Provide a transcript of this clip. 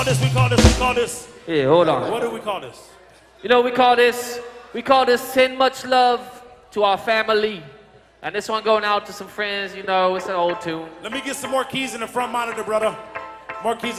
We call this. Yeah, hold on. What do we call this? You know, we call this Send Much Love to Our Family. And this one going out to some friends, you know, it's an old tune. Let me get some more keys in the front monitor, brother. More keys.